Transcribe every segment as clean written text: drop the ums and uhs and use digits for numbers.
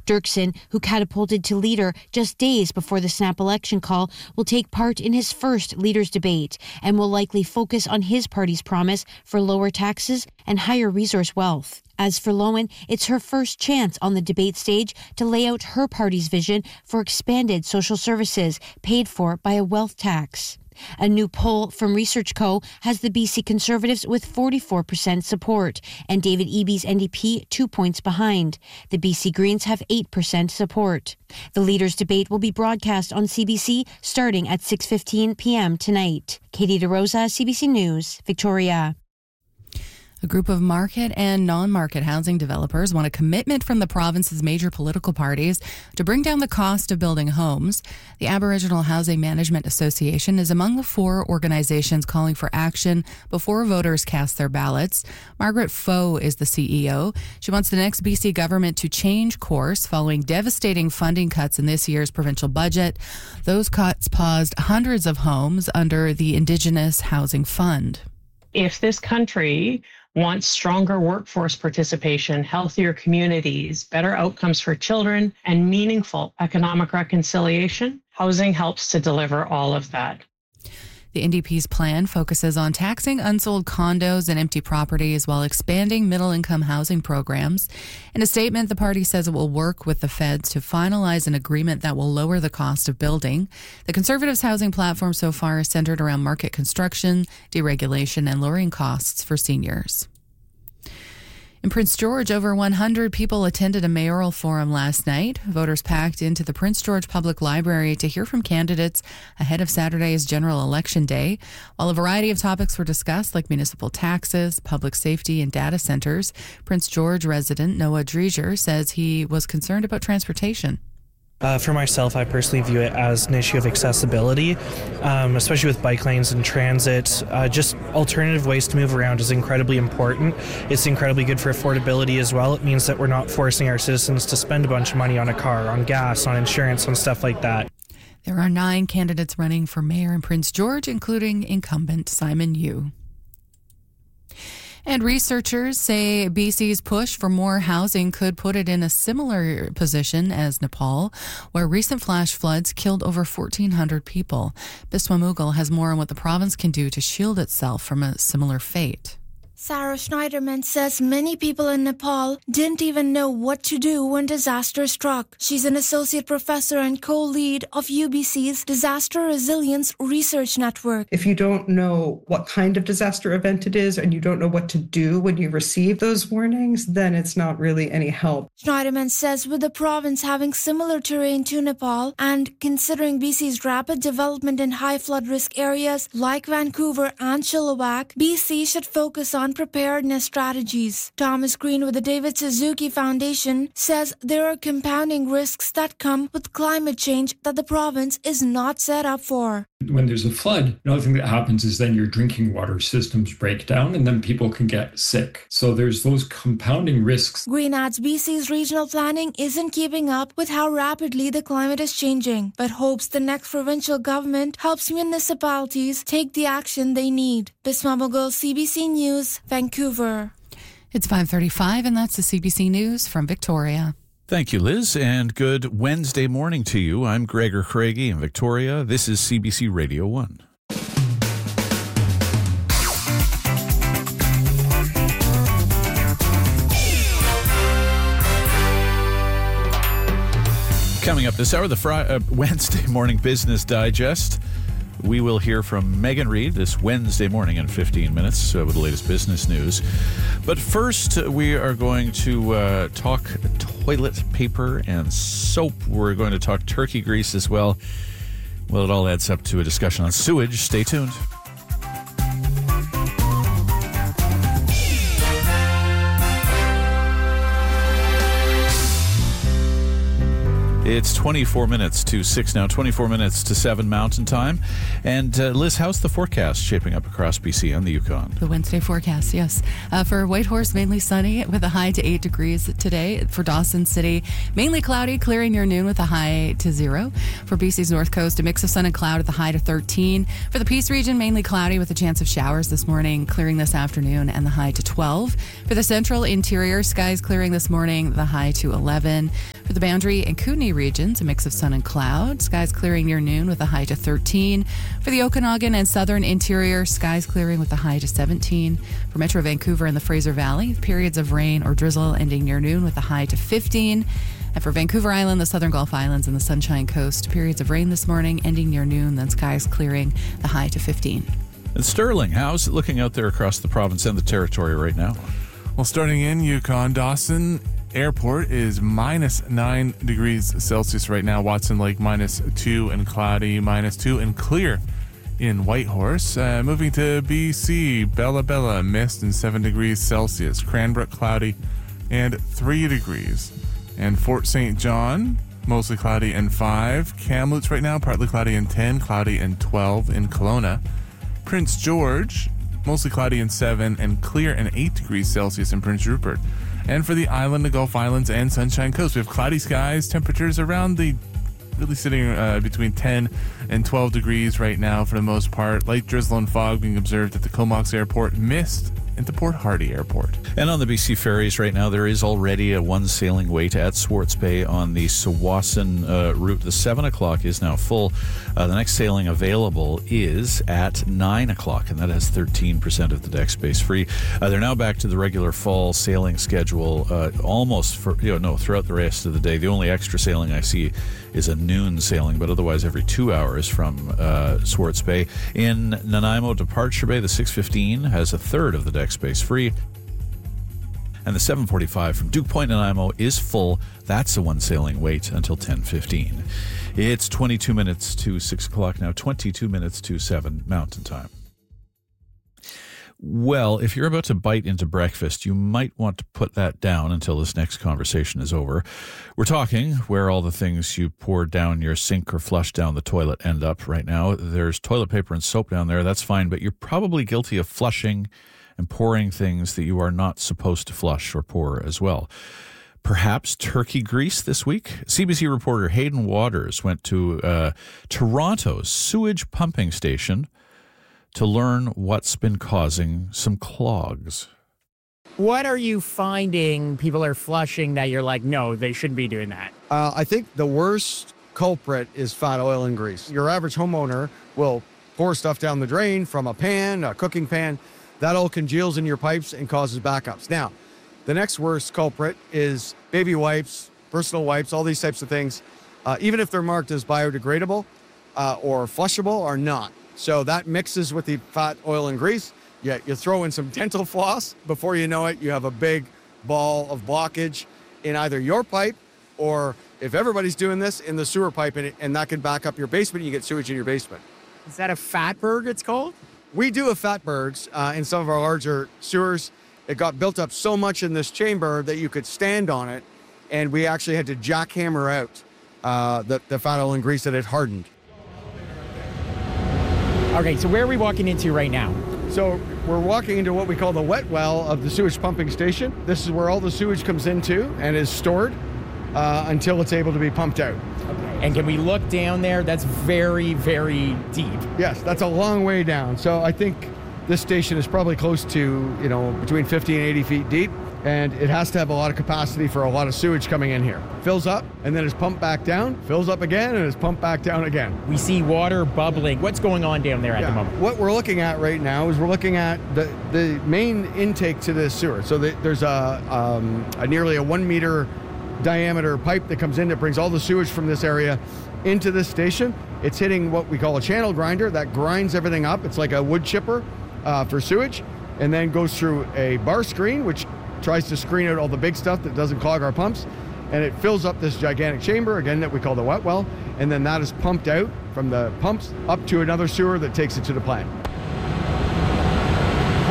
Dirksen, who catapulted to leader just days before the snap election call, will take part in his first leaders' debate and will likely focus on his party's promise for lower taxes and higher resource wealth. As for Lowen, it's her first chance on the debate stage to lay out her party's vision for expanded social services paid for by a wealth tax. A new poll from Research Co. has the BC Conservatives with 44% support and David Eby's NDP 2 points behind. The BC Greens have 8% support. The leaders' debate will be broadcast on CBC starting at 6:15 p.m. tonight. Katie DeRosa, CBC News, Victoria. A group of market and non-market housing developers want a commitment from the province's major political parties to bring down the cost of building homes. The Aboriginal Housing Management Association is among the 4 organizations calling for action before voters cast their ballots. Margaret Foe is the CEO. She wants the next BC government to change course following devastating funding cuts in this year's provincial budget. Those cuts paused hundreds of homes under the Indigenous Housing Fund. If this country wants stronger workforce participation, healthier communities, better outcomes for children, and meaningful economic reconciliation, housing helps to deliver all of that. The NDP's plan focuses on taxing unsold condos and empty properties while expanding middle-income housing programs. In a statement, the party says it will work with the feds to finalize an agreement that will lower the cost of building. The Conservatives' housing platform so far is centered around market construction, deregulation, and lowering costs for seniors. In Prince George, over 100 people attended a mayoral forum last night. Voters packed into the Prince George Public Library to hear from candidates ahead of Saturday's general election day. While a variety of topics were discussed, like municipal taxes, public safety, and data centers, Prince George resident Noah Dreger says he was concerned about transportation. For myself, I personally view it as an issue of accessibility, especially with bike lanes and transit. Just alternative ways to move around is incredibly important. It's incredibly good for affordability as well. It means that we're not forcing our citizens to spend a bunch of money on a car, on gas, on insurance, on stuff like that. There are 9 candidates running for mayor in Prince George, including incumbent Simon Yu. And researchers say BC's push for more housing could put it in a similar position as Nepal, where recent flash floods killed over 1,400 people. Biswa Mughal has more on what the province can do to shield itself from a similar fate. Sarah Schneiderman says many people in Nepal didn't even know what to do when disaster struck. She's an associate professor and co-lead of UBC's Disaster Resilience Research Network. If you don't know what kind of disaster event it is and you don't know what to do when you receive those warnings, then it's not really any help. Schneiderman says with the province having similar terrain to Nepal and considering BC's rapid development in high flood risk areas like Vancouver and Chilliwack, BC should focus on preparedness strategies. Thomas Green with the David Suzuki Foundation says there are compounding risks that come with climate change that the province is not set up for. When there's a flood, another thing that happens is then your drinking water systems break down and then people can get sick. So there's those compounding risks. Green adds BC's regional planning isn't keeping up with how rapidly the climate is changing, but hopes the next provincial government helps municipalities take the action they need. Bisma Mughal, CBC News, Vancouver. It's 5:35 and that's the CBC News from Victoria. Thank you, Liz, and good Wednesday morning to you. I'm Gregor Craigie in Victoria. This is CBC Radio 1. Coming up this hour, the Wednesday Morning Business Digest. We will hear from Megan Reid this Wednesday morning in 15 minutes with the latest business news. But first, we are going to talk toilet paper and soap. We're going to talk turkey grease as well. Well, it all adds up to a discussion on sewage. Stay tuned. It's 24 minutes to 6 now, 24 minutes to 7 Mountain Time. And Liz, how's the forecast shaping up across BC and the Yukon? The Wednesday forecast, yes. For Whitehorse, mainly sunny with a high to 8 degrees today. For Dawson City, mainly cloudy, clearing near noon with a high to 0. For BC's North Coast, a mix of sun and cloud with a high to 13. For the Peace region, mainly cloudy with a chance of showers this morning, clearing this afternoon and the high to 12. For the Central Interior, skies clearing this morning, the high to 11. For the Boundary and Kootenay regions, a mix of sun and cloud. Skies clearing near noon with a high to 13. For the Okanagan and Southern Interior, skies clearing with a high to 17. For Metro Vancouver and the Fraser Valley, periods of rain or drizzle ending near noon with a high to 15. And for Vancouver Island, the Southern Gulf Islands, and the Sunshine Coast, periods of rain this morning ending near noon, then skies clearing, the high to 15. And Sterling, how's it looking out there across the province and the territory right now? Well, starting in Yukon, Dawson Airport is minus 9 degrees Celsius right now. Watson Lake minus 2 and cloudy, minus 2 and clear in Whitehorse. Moving to BC, Bella Bella mist and 7 degrees Celsius. Cranbrook cloudy and 3 degrees. And Fort St. John, mostly cloudy and 5. Kamloops right now, partly cloudy and 10, cloudy and 12 in Kelowna. Prince George, mostly cloudy and 7 and clear and 8 degrees Celsius in Prince Rupert. And for the island, the Gulf Islands, and Sunshine Coast, we have cloudy skies, temperatures around really sitting between 10 and 12 degrees right now for the most part. Light drizzle and fog being observed at the Comox Airport, mist at the Port Hardy Airport. And on the BC ferries right now, there is already a one sailing wait at Swartz Bay on the Tsawwassen route. The 7 o'clock is now full. The next sailing available is at 9 o'clock, and that has 13% of the deck space free. They're now back to the regular fall sailing schedule almost throughout the rest of the day. The only extra sailing I see is a noon sailing, but otherwise every 2 hours from Swartz Bay. In Nanaimo Departure Bay, the 6:15 has a third of the deck space free. And the 7:45 from Duke Point, Nanaimo is full. That's the one sailing wait until 10:15. It's 22 minutes to 6 o'clock now, 22 minutes to 7 Mountain Time. Well, if you're about to bite into breakfast, you might want to put that down until this next conversation is over. We're talking where all the things you pour down your sink or flush down the toilet end up right now. There's toilet paper and soap down there. That's fine, but you're probably guilty of flushing and pouring things that you are not supposed to flush or pour as well. Perhaps turkey grease this week? CBC reporter Hayden Waters went to Toronto's sewage pumping station to learn what's been causing some clogs. What are you finding people are flushing that you're like, no, they shouldn't be doing that? I think the worst culprit is fat oil and grease. Your average homeowner will pour stuff down the drain from a pan, a cooking pan. That all congeals in your pipes and causes backups. Now, the next worst culprit is baby wipes, personal wipes, all these types of things. Even if they're marked as biodegradable or flushable, are not. So that mixes with the fat, oil, and grease. You throw in some dental floss. Before you know it, you have a big ball of blockage in either your pipe or, if everybody's doing this, in the sewer pipe, and that can back up your basement. You get sewage in your basement. Is that a fatberg it's called? We do have fatbergs in some of our larger sewers. It got built up so much in this chamber that you could stand on it, and we actually had to jackhammer out the fat, oil, and grease that had hardened. Okay, so where are we walking into right now? So we're walking into what we call the wet well of the sewage pumping station. This is where all the sewage comes into and is stored until it's able to be pumped out. Okay. And can we look down there? That's very, very deep. Yes, that's a long way down. So I think this station is probably close to, between 50 and 80 feet deep. And it has to have a lot of capacity for a lot of sewage coming in here. Fills up, and then is pumped back down, fills up again, and is pumped back down again. We see water bubbling. What's going on down there at the moment? What we're looking at right now is we're looking at the main intake to this sewer. So there's a nearly a 1 meter diameter pipe that comes in that brings all the sewage from this area into this station. It's hitting what we call a channel grinder that grinds everything up. It's like a wood chipper for sewage, and then goes through a bar screen, which tries to screen out all the big stuff that doesn't clog our pumps, and it fills up this gigantic chamber, again, that we call the wet well, and then that is pumped out from the pumps up to another sewer that takes it to the plant.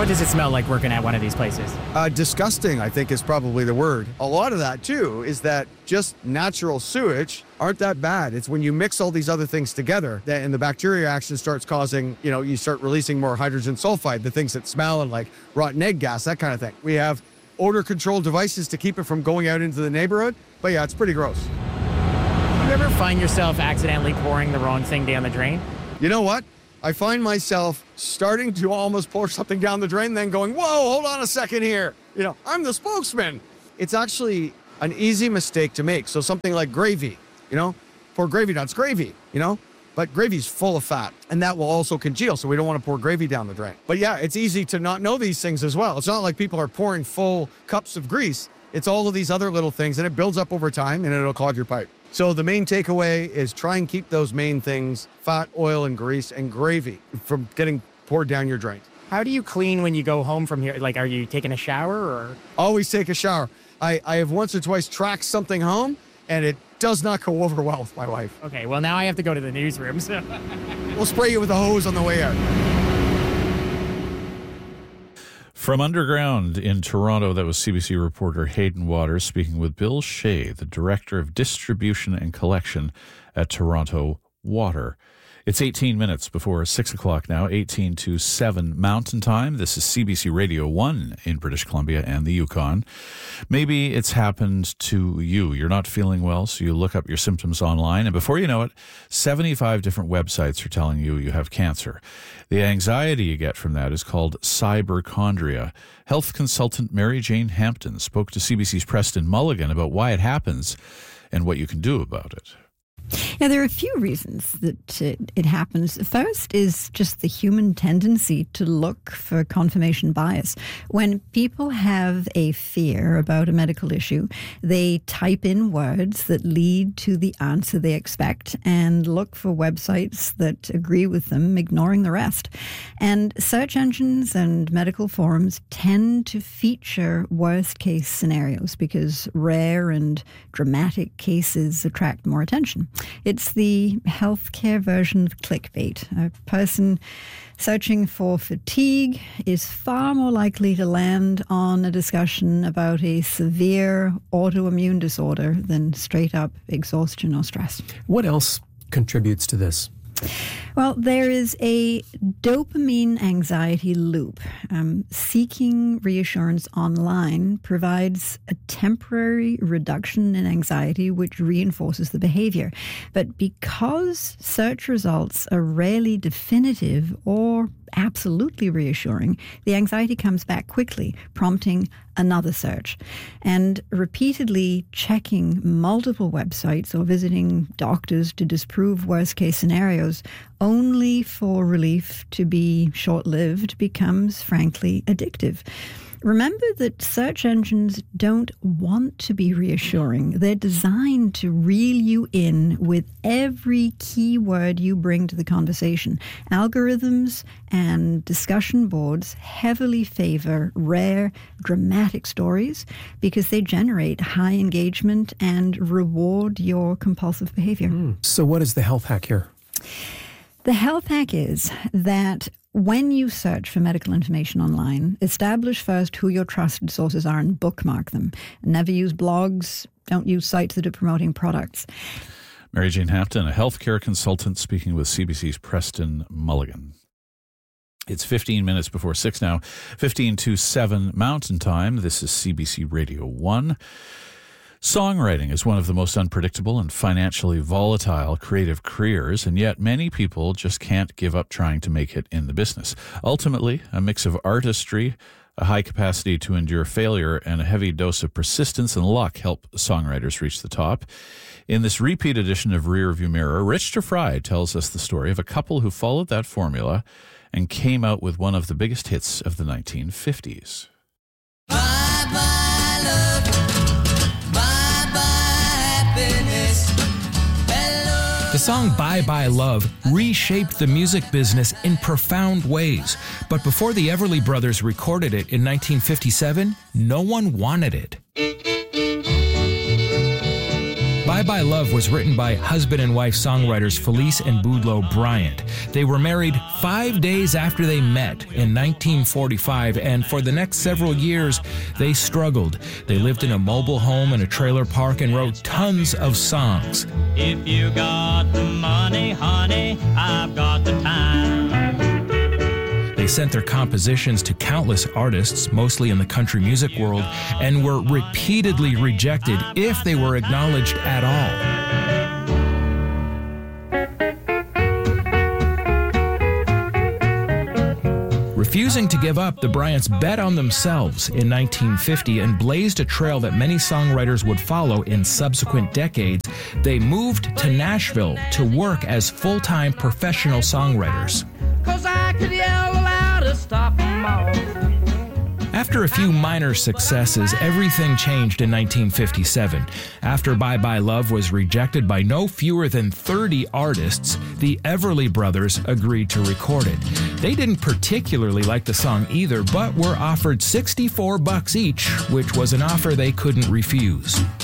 What does it smell like working at one of these places? Disgusting, I think, is probably the word. A lot of that, too, is that just natural sewage aren't that bad. It's when you mix all these other things together that, and the bacteria action starts causing, you start releasing more hydrogen sulfide, the things that smell and like rotten egg gas, that kind of thing. We have odor control devices to keep it from going out into the neighborhood. But yeah, it's pretty gross. Do you ever find yourself accidentally pouring the wrong thing down the drain? You know what? I find myself starting to almost pour something down the drain, then going, whoa, hold on a second here. I'm the spokesman. It's actually an easy mistake to make. So something like gravy, pour gravy down. It's gravy, but gravy's full of fat, and that will also congeal, so we don't want to pour gravy down the drain. But yeah, it's easy to not know these things as well. It's not like people are pouring full cups of grease. It's all of these other little things, and it builds up over time, and it'll clog your pipe. So the main takeaway is try and keep those main things, fat, oil, and grease, and gravy, from getting poured down your drain. How do you clean when you go home from here? Like, are you taking a shower or? Always take a shower. I have once or twice tracked something home, and it does not go over well with my wife. Okay, well, now I have to go to the newsroom, so. We'll spray you with a hose on the way out. From underground in Toronto, that was CBC reporter Hayden Waters speaking with Bill Shea, the Director of Distribution and Collection at Toronto Water. It's 18 minutes before 6 o'clock now, 18 to 7 Mountain Time. This is CBC Radio 1 in British Columbia and the Yukon. Maybe it's happened to you. You're not feeling well, so you look up your symptoms online, and before you know it, 75 different websites are telling you you have cancer. The anxiety you get from that is called cyberchondria. Health consultant Mary Jane Hampton spoke to CBC's Preston Mulligan about why it happens and what you can do about it. Yeah, there are a few reasons that it happens. First is just the human tendency to look for confirmation bias. When people have a fear about a medical issue, they type in words that lead to the answer they expect and look for websites that agree with them, ignoring the rest. And search engines and medical forums tend to feature worst-case scenarios because rare and dramatic cases attract more attention. It's the healthcare version of clickbait. A person searching for fatigue is far more likely to land on a discussion about a severe autoimmune disorder than straight up exhaustion or stress. What else contributes to this? Well, there is a dopamine anxiety loop. Seeking reassurance online provides a temporary reduction in anxiety, which reinforces the behavior. But because search results are rarely definitive or absolutely reassuring, the anxiety comes back quickly, prompting another search. And repeatedly checking multiple websites or visiting doctors to disprove worst-case scenarios only for relief to be short-lived becomes, frankly, addictive. Remember that search engines don't want to be reassuring. They're designed to reel you in with every keyword you bring to the conversation. Algorithms and discussion boards heavily favor rare, dramatic stories because they generate high engagement and reward your compulsive behavior. So what is the health hack here? The health hack is that when you search for medical information online, establish first who your trusted sources are and bookmark them. Never use blogs. Don't use sites that are promoting products. Mary Jane Hampton, a healthcare consultant, speaking with CBC's Preston Mulligan. It's 15 minutes before 6 now, 15 to 7 Mountain Time. This is CBC Radio 1. Songwriting is one of the most unpredictable and financially volatile creative careers, and yet many people just can't give up trying to make it in the business. Ultimately, a mix of artistry, a high capacity to endure failure, and a heavy dose of persistence and luck help songwriters reach the top. In this repeat edition of Rearview Mirror, Rich DeFry tells us the story of a couple who followed that formula and came out with one of the biggest hits of the 1950s. Bye bye love. The song Bye Bye Love reshaped the music business in profound ways. But before the Everly Brothers recorded it in 1957, no one wanted it. Bye Bye Love was written by husband and wife songwriters Felice and Boudleaux Bryant. They were married 5 days after they met in 1945, and for the next several years, they struggled. They lived in a mobile home in a trailer park and wrote tons of songs. If you got the money, honey, I've got the time. They sent their compositions to countless artists, mostly in the country music world, and were repeatedly rejected if they were acknowledged at all. Refusing to give up, the Bryants bet on themselves in 1950 and blazed a trail that many songwriters would follow in subsequent decades. They moved to Nashville to work as full-time professional songwriters. 'Cause I could yell aloud to stop them all. After a few minor successes, everything changed in 1957. After Bye Bye Love was rejected by no fewer than 30 artists, the Everly Brothers agreed to record it. They didn't particularly like the song either, but were offered $64 each, which was an offer they couldn't refuse.